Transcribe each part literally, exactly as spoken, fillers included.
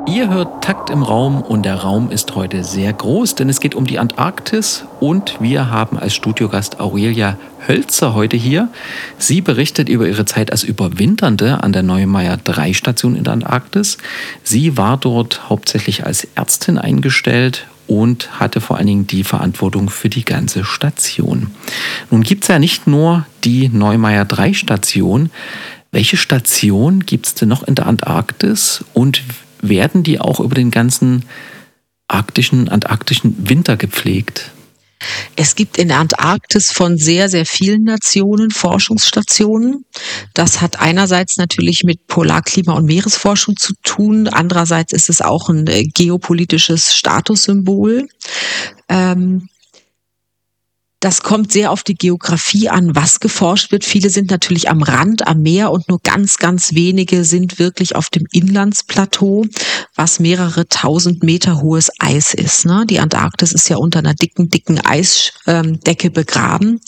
Ihr hört Takt im Raum und der Raum ist heute sehr groß, denn es geht um die Antarktis und wir haben als Studiogast Aurelia Hölzer heute hier. Sie berichtet über ihre Zeit als Überwinternde an der Neumayer drei Station in der Antarktis. Sie war dort hauptsächlich als Ärztin eingestellt und hatte vor allen Dingen die Verantwortung für die ganze Station. Nun gibt es ja nicht nur die Neumayer drei Station. Welche Station gibt es denn noch in der Antarktis und werden die auch über den ganzen arktischen, antarktischen Winter gepflegt? Es gibt in der Antarktis von sehr, sehr vielen Nationen Forschungsstationen. Das hat einerseits natürlich mit Polarklima- und Meeresforschung zu tun. Andererseits ist es auch ein geopolitisches Statussymbol. Ähm, Das kommt sehr auf die Geografie an, was geforscht wird. Viele sind natürlich am Rand, am Meer und nur ganz, ganz wenige sind wirklich auf dem Inlandsplateau, was mehrere tausend Meter hohes Eis ist. Ne? Die Antarktis ist ja unter einer dicken, dicken Eisdecke begraben.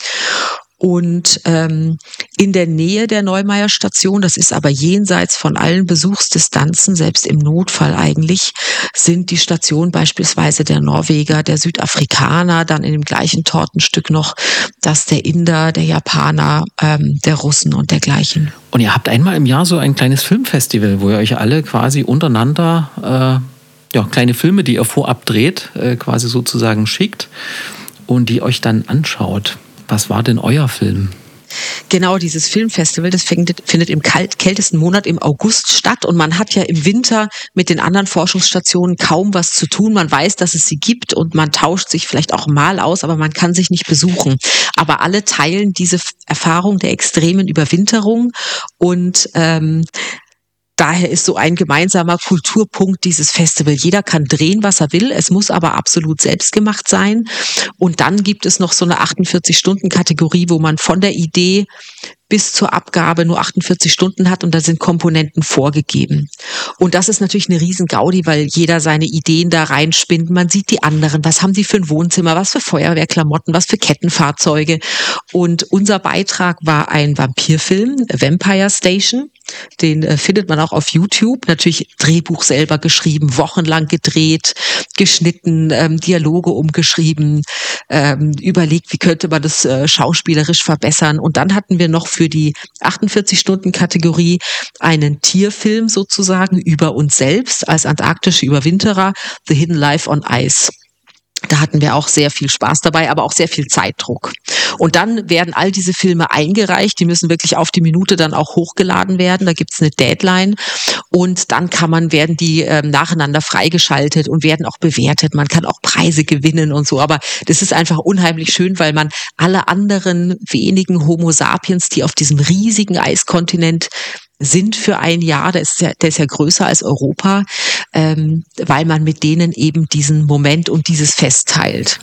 Und ähm, in der Nähe der Neumayer Station, das ist aber jenseits von allen Besuchsdistanzen, selbst im Notfall eigentlich, sind die Stationen beispielsweise der Norweger, der Südafrikaner, dann in dem gleichen Tortenstück noch das der Inder, der Japaner, ähm, der Russen und dergleichen. Und ihr habt einmal im Jahr so ein kleines Filmfestival, wo ihr euch alle quasi untereinander äh, ja, kleine Filme, die ihr vorab dreht, äh, quasi sozusagen schickt und die euch dann anschaut. Was war denn euer Film? Genau, dieses Filmfestival, das findet, findet im kalt, kältesten Monat im August statt und man hat ja im Winter mit den anderen Forschungsstationen kaum was zu tun. Man weiß, dass es sie gibt und man tauscht sich vielleicht auch mal aus, aber man kann sich nicht besuchen. Aber alle teilen diese Erfahrung der extremen Überwinterung und ähm, daher ist so ein gemeinsamer Kulturpunkt dieses Festival. Jeder kann drehen, was er will. Es muss aber absolut selbstgemacht sein. Und dann gibt es noch so eine achtundvierzig-Stunden-Kategorie, wo man von der Idee bis zur Abgabe nur achtundvierzig Stunden hat und da sind Komponenten vorgegeben. Und das ist natürlich eine riesen Gaudi, weil jeder seine Ideen da reinspinnt. Man sieht die anderen, was haben die für ein Wohnzimmer, was für Feuerwehrklamotten, was für Kettenfahrzeuge. Und unser Beitrag war ein Vampirfilm, Vampire Station. Den äh, findet man auch auf YouTube. Natürlich Drehbuch selber geschrieben, wochenlang gedreht, geschnitten, ähm, Dialoge umgeschrieben, ähm, überlegt, wie könnte man das äh, schauspielerisch verbessern. Und dann hatten wir noch für die achtundvierzig-Stunden-Kategorie einen Tierfilm sozusagen über uns selbst als antarktische Überwinterer, The Hidden Life on Ice. Da hatten wir auch sehr viel Spaß dabei, aber auch sehr viel Zeitdruck. Und dann werden all diese Filme eingereicht, die müssen wirklich auf die Minute dann auch hochgeladen werden, da gibt's eine Deadline und dann kann man, werden die ähm, nacheinander freigeschaltet und werden auch bewertet, man kann auch Preise gewinnen und so, aber das ist einfach unheimlich schön, weil man alle anderen wenigen Homo sapiens, die auf diesem riesigen Eiskontinent sind für ein Jahr, der ist ja, der ist ja größer als Europa, ähm, weil man mit denen eben diesen Moment und dieses Fest teilt.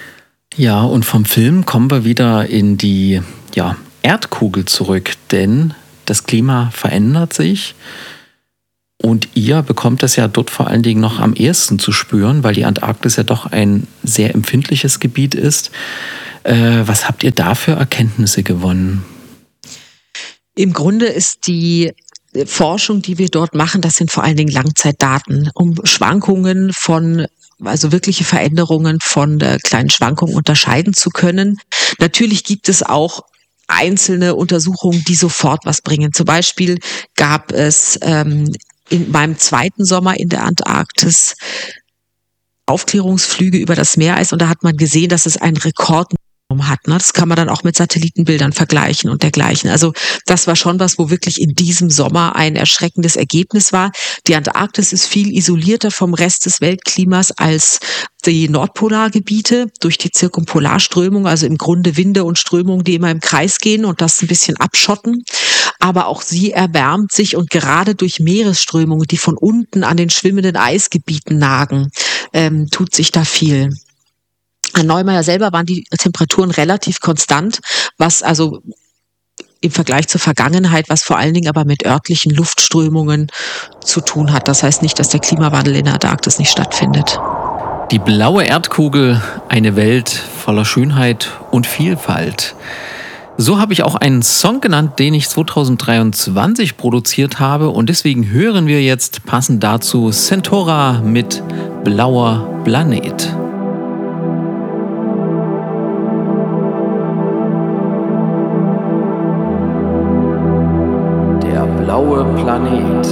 Ja, und vom Film kommen wir wieder in die ja, Erdkugel zurück, denn das Klima verändert sich und ihr bekommt das ja dort vor allen Dingen noch am ehesten zu spüren, weil die Antarktis ja doch ein sehr empfindliches Gebiet ist. Äh, was habt ihr da für Erkenntnisse gewonnen? Im Grunde ist die Forschung, die wir dort machen, das sind vor allen Dingen Langzeitdaten, um Schwankungen von, also wirkliche Veränderungen von der kleinen Schwankung unterscheiden zu können. Natürlich gibt es auch einzelne Untersuchungen, die sofort was bringen. Zum Beispiel gab es ähm, in meinem zweiten Sommer in der Antarktis Aufklärungsflüge über das Meereis und da hat man gesehen, dass es einen Rekord hat. Ne? Das kann man dann auch mit Satellitenbildern vergleichen und dergleichen. Also das war schon was, wo wirklich in diesem Sommer ein erschreckendes Ergebnis war. Die Antarktis ist viel isolierter vom Rest des Weltklimas als die Nordpolargebiete durch die Zirkumpolarströmung, also im Grunde Winde und Strömungen, die immer im Kreis gehen und das ein bisschen abschotten. Aber auch sie erwärmt sich und gerade durch Meeresströmungen, die von unten an den schwimmenden Eisgebieten nagen, ähm, tut sich da viel. An Neumayer selber waren die Temperaturen relativ konstant, was also im Vergleich zur Vergangenheit, was vor allen Dingen aber mit örtlichen Luftströmungen zu tun hat. Das heißt nicht, dass der Klimawandel in der Antarktis nicht stattfindet. Die blaue Erdkugel, eine Welt voller Schönheit und Vielfalt. So habe ich auch einen Song genannt, den ich zwanzig dreiundzwanzig produziert habe und deswegen hören wir jetzt passend dazu Centora mit Blauer Planet. Der blaue Planet.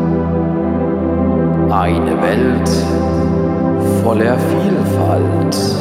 Eine Welt voller Vielfalt.